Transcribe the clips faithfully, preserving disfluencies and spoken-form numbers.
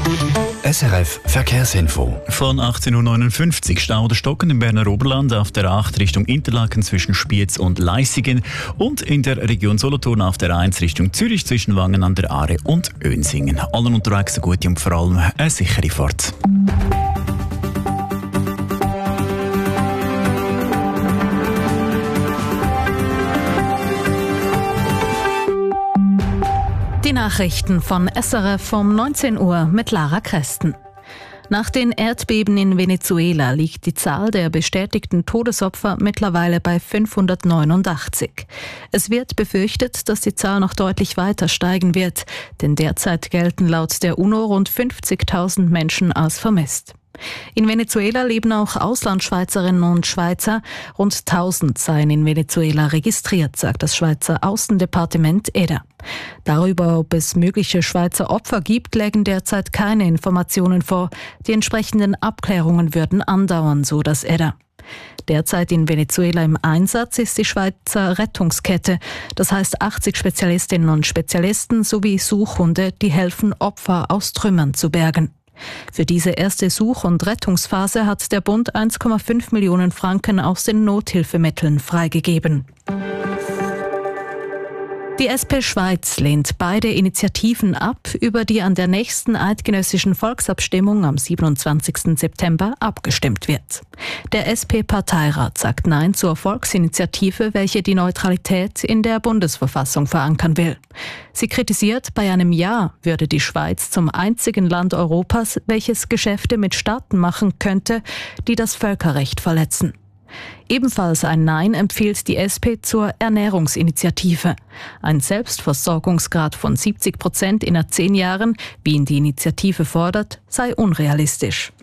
S R F Verkehrsinfo. Von achtzehn Uhr neunundfünfzig Stau oder Stocken im Berner Oberland auf der acht Richtung Interlaken zwischen Spiez und Leissigen und in der Region Solothurn auf der eins Richtung Zürich zwischen Wangen an der Aare und Önsingen. Allen unterwegs eine gute und vor allem eine sichere Fahrt. Die Nachrichten von S R F um neunzehn Uhr mit Lara Kresten. Nach den Erdbeben in Venezuela liegt die Zahl der bestätigten Todesopfer mittlerweile bei fünfhundertneunundachtzig. Es wird befürchtet, dass die Zahl noch deutlich weiter steigen wird, denn derzeit gelten laut der UNO rund fünfzigtausend Menschen als vermisst. In Venezuela leben auch Auslandschweizerinnen und Schweizer. Rund tausend seien in Venezuela registriert, sagt das Schweizer Außendepartement E D A. Darüber, ob es mögliche Schweizer Opfer gibt, lägen derzeit keine Informationen vor. Die entsprechenden Abklärungen würden andauern, so das E D A. Derzeit in Venezuela im Einsatz ist die Schweizer Rettungskette. Das heißt achtzig Spezialistinnen und Spezialisten sowie Suchhunde, die helfen, Opfer aus Trümmern zu bergen. Für diese erste Such- und Rettungsphase hat der Bund eins Komma fünf Millionen Franken aus den Nothilfemitteln freigegeben. Die S P Schweiz lehnt beide Initiativen ab, über die an der nächsten eidgenössischen Volksabstimmung am siebenundzwanzigsten September abgestimmt wird. Der S P-Parteirat sagt Nein zur Volksinitiative, welche die Neutralität in der Bundesverfassung verankern will. Sie kritisiert, bei einem Ja würde die Schweiz zum einzigen Land Europas, welches Geschäfte mit Staaten machen könnte, die das Völkerrecht verletzen. Ebenfalls ein Nein empfiehlt die S P zur Ernährungsinitiative. Ein Selbstversorgungsgrad von siebzig Prozent in zehn Jahren, wie ihn die Initiative fordert, sei unrealistisch.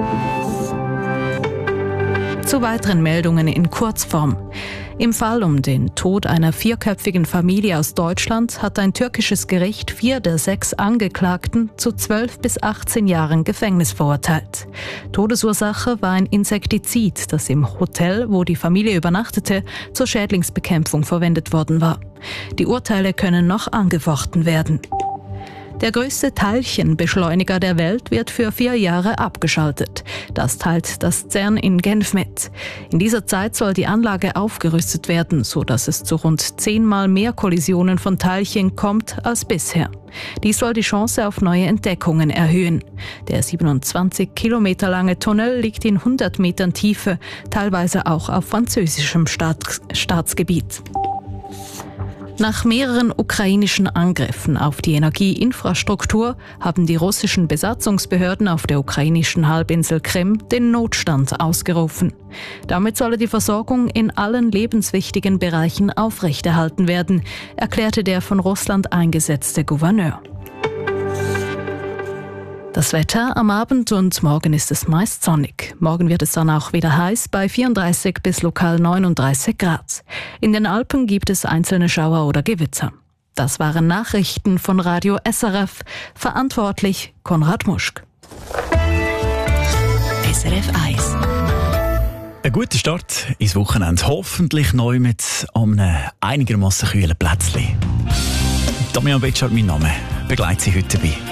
Zu weiteren Meldungen in Kurzform. Im Fall um den Tod einer vierköpfigen Familie aus Deutschland hat ein türkisches Gericht vier der sechs Angeklagten zu zwölf bis achtzehn Jahren Gefängnis verurteilt. Todesursache war ein Insektizid, das im Hotel, wo die Familie übernachtete, zur Schädlingsbekämpfung verwendet worden war. Die Urteile können noch angefochten werden. Der größte Teilchenbeschleuniger der Welt wird für vier Jahre abgeschaltet. Das teilt das CERN in Genf mit. In dieser Zeit soll die Anlage aufgerüstet werden, sodass es zu rund zehnmal mehr Kollisionen von Teilchen kommt als bisher. Dies soll die Chance auf neue Entdeckungen erhöhen. Der siebenundzwanzig Kilometer lange Tunnel liegt in hundert Metern Tiefe, teilweise auch auf französischem Staats- Staatsgebiet. Nach mehreren ukrainischen Angriffen auf die Energieinfrastruktur haben die russischen Besatzungsbehörden auf der ukrainischen Halbinsel Krim den Notstand ausgerufen. Damit solle die Versorgung in allen lebenswichtigen Bereichen aufrechterhalten werden, erklärte der von Russland eingesetzte Gouverneur. Das Wetter am Abend und morgen ist es meist sonnig. Morgen wird es dann auch wieder heiß bei vierunddreißig bis lokal neununddreißig Grad. In den Alpen gibt es einzelne Schauer oder Gewitter. Das waren Nachrichten von Radio S R F. Verantwortlich Konrad Muschk. S R F eins. Ein guter Start ins Wochenende. Hoffentlich neu mit einem einigermaßen kühlen Plätzchen. Damian Betschart, mein Name. Begleite Sie heute dabei.